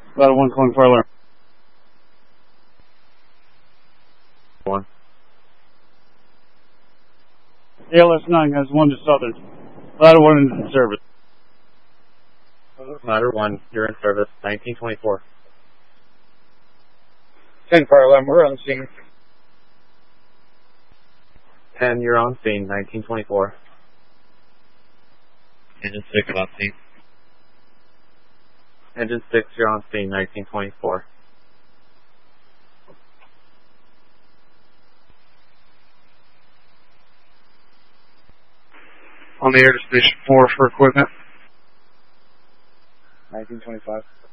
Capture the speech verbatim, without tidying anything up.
Ladder one calling for alarm. One. A L S nine has one to Southern. Ladder one is in service. Ladder one, you're in service, nineteen twenty-four. ten fire alarm, we're on scene. ten, you're on scene, nineteen twenty-four. Engine six on scene. Engine six, you're on scene, nineteen twenty-four. On the air to station four for equipment. nineteen twenty-five.